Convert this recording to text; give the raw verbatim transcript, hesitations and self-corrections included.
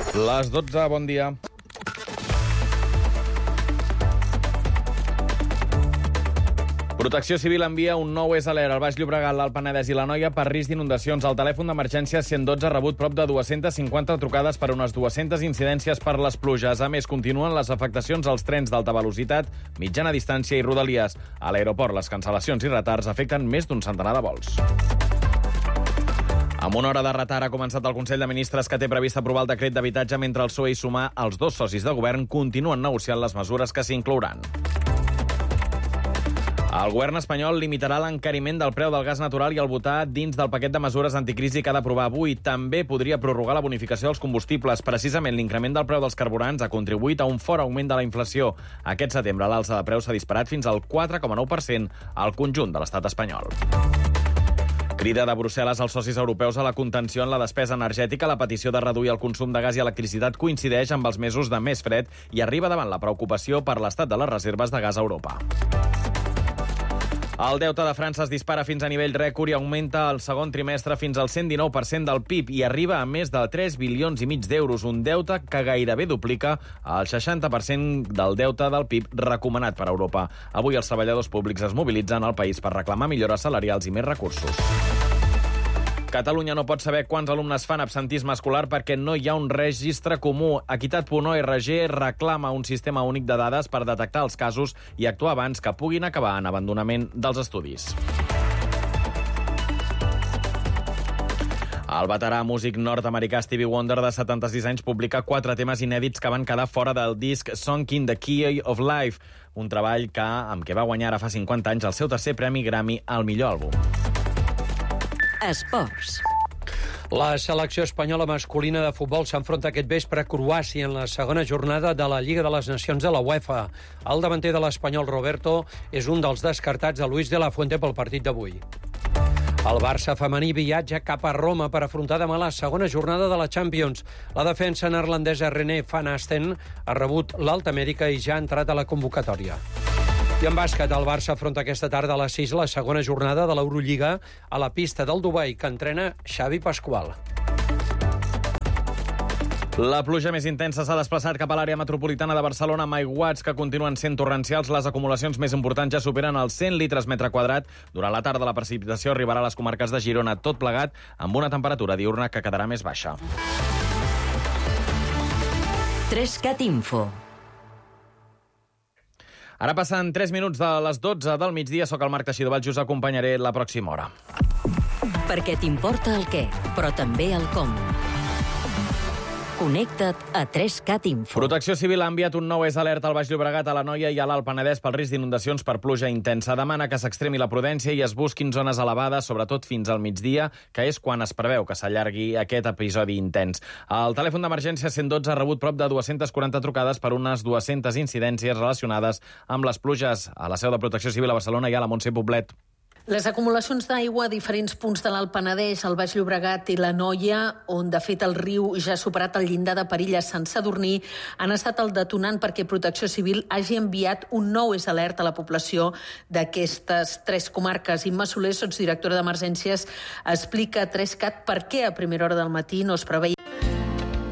Les dotze, bon dia. Protecció Civil envia un nou S Alert al Baix Llobregat, l'Alt Penedès i l'Anoia per risc d'inundacions. El telèfon d'emergència cent dotze ha rebut prop de dues-centes cinquanta trucades per unes dues-centes incidències per les pluges. A més, continuen les afectacions als trens d'alta velocitat, mitjana distància i rodalies. A l'aeroport, les cancel·lacions i retards afecten més d'un centenar de vols. Amb una hora de retard ha començat el Consell de Ministres que té previst aprovar el decret d'habitatge mentre el P S O E i Sumar, els dos socis de govern, continuen negociant les mesures que s'hi inclouran. El govern espanyol limitarà l'encariment del preu del gas natural i el votar dins del paquet de mesures anticrisi que ha d'aprovar avui. També podria prorrogar la bonificació dels combustibles. Precisament l'increment del preu dels carburants ha contribuït a un fort augment de la inflació. Aquest setembre l'alça de preus s'ha disparat fins al quatre coma nou per cent al conjunt de l'estat espanyol. Crida de Brussel·les als socis europeus a la contenció en la despesa energètica. La petició de reduir el consum de gas i electricitat coincideix amb els mesos de més fred i arriba davant la preocupació per l'estat de les reserves de gas a Europa. El deute de França es dispara fins a nivell rècord i augmenta el segon trimestre fins al cent dinou per cent del P I B i arriba a més de tres bilions i mig d'euros, un deute que gairebé duplica el seixanta per cent del deute del P I B recomanat per Europa. Avui els treballadors públics es mobilitzen al país per reclamar millores salarials i més recursos. Catalunya no pot saber quants alumnes fan absentisme escolar perquè no hi ha un registre comú. Equitat punt org reclama un sistema únic de dades per detectar els casos i actuar abans que puguin acabar en abandonament dels estudis. El veterà músic nord-americà Stevie Wonder, de setanta-sis anys, publica quatre temes inèdits que van quedar fora del disc Song in the Key of Life, un treball que, amb què va guanyar ara fa cinquanta anys el seu tercer premi Grammy al millor àlbum. Esports. La selecció espanyola masculina de futbol s'enfronta aquest vespre a Croàcia en la segona jornada de la Lliga de les Nacions de la UEFA. El davanter de l'espanyol Roberto és un dels descartats de Luis de la Fuente pel partit d'avui. El Barça femení viatja cap a Roma per afrontar demà la segona jornada de la Champions. La defensa neerlandesa René van Asten ha rebut l'Alta Amèrica i ja ha entrat a la convocatòria. I en bàsquet, el Barça afronta aquesta tarda a les sis la segona jornada de l'Eurolliga a la pista del Dubai, que entrena Xavi Pasqual. La pluja més intensa s'ha desplaçat cap a l'àrea metropolitana de Barcelona amb aiguats que continuen sent torrencials. Les acumulacions més importants ja superen els cent litres metre quadrat. Durant la tarda la precipitació arribarà a les comarques de Girona, tot plegat amb una temperatura diürna que quedarà més baixa. Trescat Info. Ara passen tres minuts de les dotze del migdia. Soc el Marc Teixidor, us acompanyaré la pròxima hora. Perquè t'importa el què, però també el com. Connecta't a Trescat Info. Protecció Civil ha enviat un nou S Alert al Baix Llobregat, a l'Anoia i a l'Alt Penedès pel risc d'inundacions per pluja intensa. Demana que s'extremi la prudència i es busquin zones elevades, sobretot fins al migdia, que és quan es preveu que s'allargui aquest episodi intens. El telèfon d'emergència cent dotze ha rebut prop de dues-centes quaranta trucades per unes dues-centes incidències relacionades amb les pluges. A la seu de Protecció Civil a Barcelona hi ha la Montse Poblet. Les acumulacions d'aigua a diferents punts de l'Alt Penedès, el Baix Llobregat i l'Anoia, on de fet el riu ja ha superat el llindar de perill a Sant Sadurní, han estat el detonant perquè Protecció Civil hagi enviat un nou S Alert a la població d'aquestes tres comarques. Imma Soler, sotsdirectora d'Emergències, explica a Trescat per què a primera hora del matí no es preveia